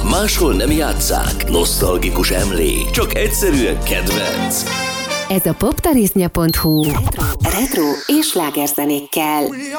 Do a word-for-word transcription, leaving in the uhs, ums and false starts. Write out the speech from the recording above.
Máshol nem játsszák. Nosztalgikus emlék. Csak egyszerűen kedvenc. Ez a poptarisznya pont hu retro, retro és slágerzenékkel.